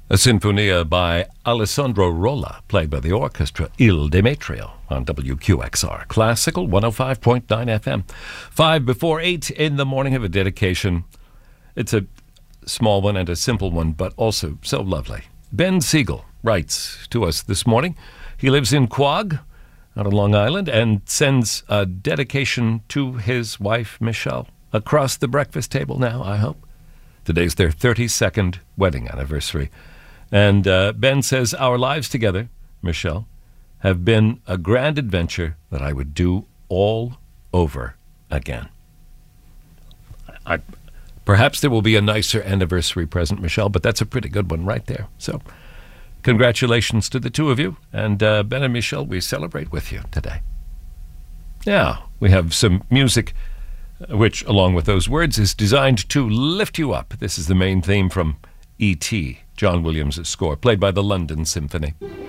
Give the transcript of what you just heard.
A Sinfonia by Alessandro Rolla, played by the orchestra Il Demetrio on WQXR Classical 105.9 FM. 8:05 in the morning. Have a dedication. It's a small one and a simple one, but also so lovely. Ben Siegel writes to us this morning. He lives in Quogue, out on Long Island, and sends a dedication to his wife, Michelle, across the breakfast table now, I hope. Today's their 32nd wedding anniversary. And Ben says, our lives together, Michelle, have been a grand adventure that I would do all over again. Perhaps there will be a nicer anniversary present, Michelle, but that's a pretty good one right there. So congratulations to the two of you. And Ben and Michelle, we celebrate with you today. Now, we have some music which, along with those words, is designed to lift you up. This is the main theme from E.T., John Williams' score, played by the London Symphony.